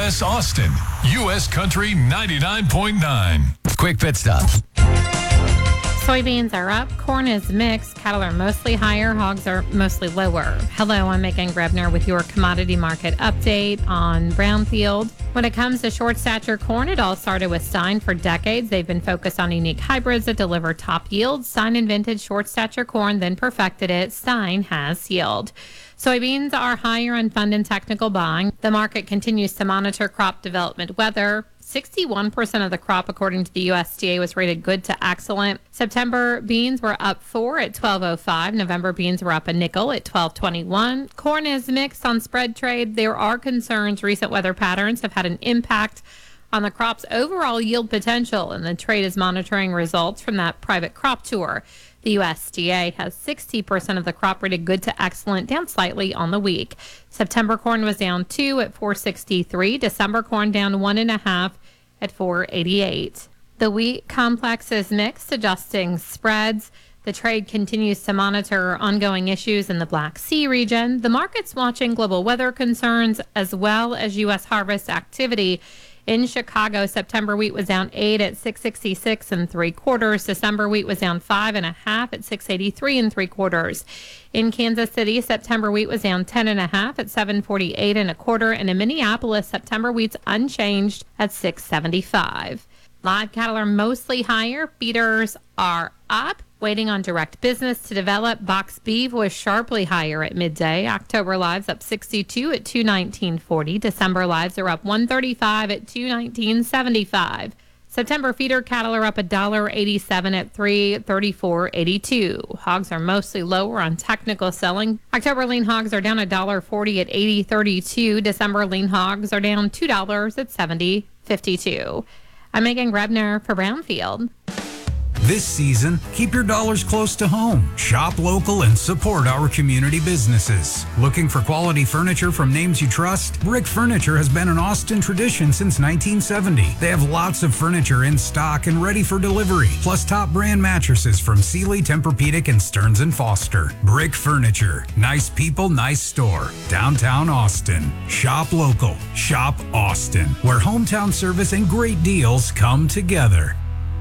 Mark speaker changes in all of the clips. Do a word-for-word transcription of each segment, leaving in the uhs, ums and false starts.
Speaker 1: S Austin, U S Country ninety-nine point nine. Quick pit stop.
Speaker 2: Soybeans are up, corn is mixed, cattle are mostly higher, hogs are mostly lower. Hello, I'm Megan Grebner with your commodity market update on Brownfield. When it comes to short stature corn, it all started with Stein. For decades, they've been focused on unique hybrids that deliver top yields. Stein invented short stature corn, then perfected it. Stein has yield. Soybeans are higher on fund and technical buying. The market continues to monitor crop development weather. sixty-one percent of the crop, according to the U S D A, was rated good to excellent. September beans were up four at twelve oh five. November beans were up a nickel at twelve twenty-one. Corn is mixed on spread trade. There are concerns recent weather patterns have had an impact on the crop's overall yield potential, and the trade is monitoring results from that private crop tour. The U S D A has sixty percent of the crop rated good to excellent, down slightly on the week. September corn was down two at four sixty-three. December corn down one and a half at four eighty-eight. The wheat complex is mixed, adjusting spreads. The trade continues to monitor ongoing issues in the Black Sea region. The market's watching global weather concerns as well as U S harvest activity. In Chicago, September wheat was down eight at six sixty-six and three quarters. December wheat was down five and a half at six eighty-three and three quarters. In Kansas City, September wheat was down ten and a half at seven forty-eight and a quarter. And in Minneapolis, September wheat's unchanged at six seventy-five. Live cattle are mostly higher. Feeders are up, waiting on direct business to develop. Box beef was sharply higher at midday. October lives up sixty-two at two nineteen forty. December lives are up one thirty-five at two nineteen seventy-five. September feeder cattle are up one dollar eighty-seven at three thirty-four eighty-two. Hogs are mostly lower on technical selling. October lean hogs are down one dollar forty at eighty thirty-two. December lean hogs are down two dollars at seventy fifty-two. I'm Megan Grebner for Brownfield.
Speaker 3: This season, keep your dollars close to home. Shop local and support our community businesses. Looking for quality furniture from names you trust? Brick Furniture has been an Austin tradition since nineteen seventy. They have lots of furniture in stock and ready for delivery, plus top brand mattresses from Sealy, Tempur-Pedic, and Stearns and Foster. Brick Furniture. Nice people, nice store. Downtown Austin. Shop local. Shop Austin, where hometown service and great deals come together.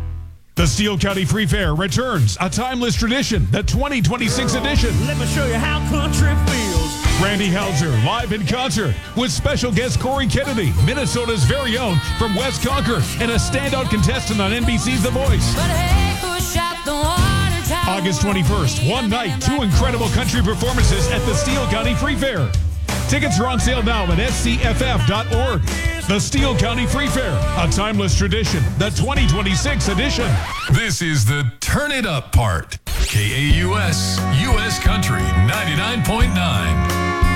Speaker 4: The Steele County Free Fair returns, a timeless tradition, the twenty twenty-six edition.
Speaker 5: Let me show you how country feels.
Speaker 4: Randy Hauser live in concert with special guest Corey Kennedy, Minnesota's very own from West Concord, and a standout contestant on N B C's The Voice.
Speaker 5: But hey, push out the water tower.
Speaker 4: August twenty-first, one night, two incredible country performances at the Steele County Free Fair. Tickets are on sale now at S C F F dot org. The Steele County Free Fair, a timeless tradition, the twenty twenty-six edition.
Speaker 1: This is the Turn It Up part. K A U S, U S Country ninety-nine point nine.